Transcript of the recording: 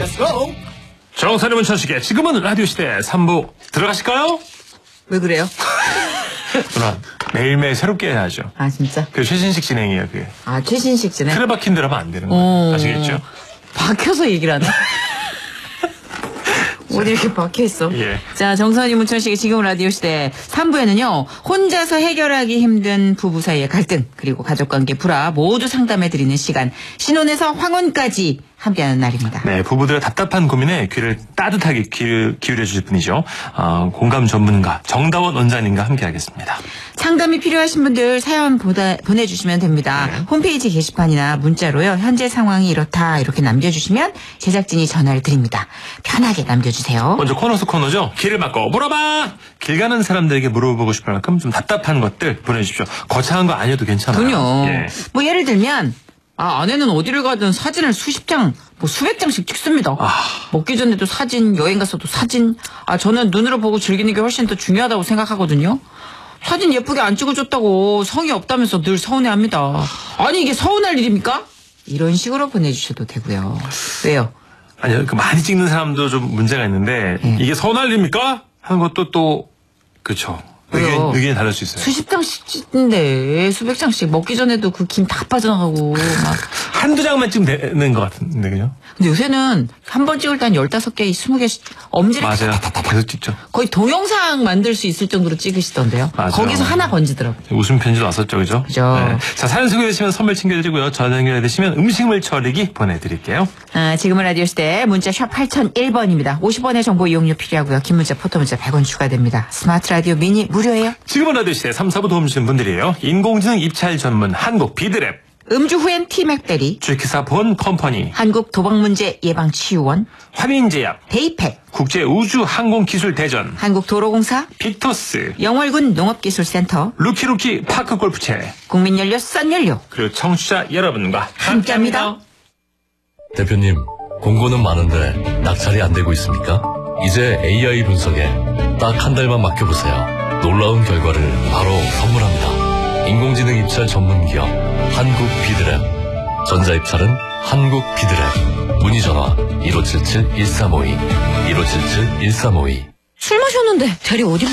Let's go. 정선의 문천식의 지금은 라디오 시대 3부 들어가실까요? 왜 그래요? 누나 매일매일 새롭게 해야죠. 아 진짜? 그 최신식 진행이에요. 그게. 아 최신식 진행? 틀에 박힌 대로 하면 안 되는 거예요. 아시겠죠? 박혀서 얘기를 하네. 어디 이렇게 박혀있어. 예. 자, 정선이 문천식의 지금 라디오 시대 3부에는요. 혼자서 해결하기 힘든 부부 사이의 갈등 그리고 가족관계 불화 모두 상담해드리는 시간 신혼에서 황혼까지 함께하는 날입니다. 네, 부부들의 답답한 고민에 귀를 따뜻하게 기울여 주실 분이죠. 공감 전문가 정다원 원장님과 함께하겠습니다. 상담이 필요하신 분들 사연 보내주시면 됩니다. 네. 홈페이지 게시판이나 문자로요. 현재 상황이 이렇다 이렇게 남겨주시면 제작진이 전화를 드립니다. 편하게 남겨주세요. 먼저 코너 속 코너죠. 길을 막고 물어봐. 길 가는 사람들에게 물어보고 싶을 만큼 좀 답답한 것들 보내주십시오. 거창한 거 아니어도 괜찮아요. 그럼요. 예. 뭐 예를 들면 아내는 어디를 가든 사진을 수십 장, 뭐 수백 장씩 찍습니다. 먹기 전에도 사진, 여행 가서도 사진. 저는 눈으로 보고 즐기는 게 훨씬 더 중요하다고 생각하거든요. 사진 예쁘게 안 찍어줬다고 성의 없다면서 늘 서운해합니다. 아니 이게 서운할 일입니까? 이런 식으로 보내주셔도 되고요. 왜요? 아니요, 그 많이 찍는 사람도 좀 문제가 있는데 이게 서운할 일입니까? 하는 것도 또 그렇죠. 의견이 다를 수 있어요. 수십 장씩 찍는데 수백 장씩 먹기 전에도 그 김 다 빠져나가고 막 한두 장만 찍으면 되는 것 같은데 그죠? 근데 요새는 한 번 찍을 때 한 15개, 20개 엄지를 맞아요. 계속 찍죠. 거의 동영상 만들 수 있을 정도로 찍으시던데요. 맞아요. 거기서 하나 건지더라고요. 웃음 편지도 왔었죠, 그죠? 그죠. 네. 자, 사연 소개되시면 선물 챙겨드리고요. 전화 연결되시면 음식물 처리기 보내드릴게요. 지금은 라디오 시대 문자 샵 8001번입니다. 50원의 정보 이용료 필요하고요. 긴 문자, 포토 문자 100원 추가됩니다. 스마트 라디오 미니 무료예요. 지금은 라디오 시대 3, 4부 도움 주시는 분들이에요. 인공지능 입찰 전문 한국 비드랩, 음주 후엔 티맥베리, 주식회사 본 컴퍼니, 한국 도박문제 예방치유원, 환인제약, 데이팩, 국제우주항공기술대전, 한국도로공사, 빅토스, 영월군 농업기술센터, 루키루키 파크골프채, 국민연료 썬연료 그리고 청취자 여러분과 함께합니다. 대표님, 공고는 많은데 낙찰이 안 되고 있습니까? 이제 AI 분석에 딱 한 달만 맡겨보세요. 놀라운 결과를 바로 선물합니다. 인공지능 입찰 전문기업 한국 비드랩. 전자입찰은 한국 비드랩. 문의 전화 1577-1352 1577-1352. 술 마셨는데 대리 어디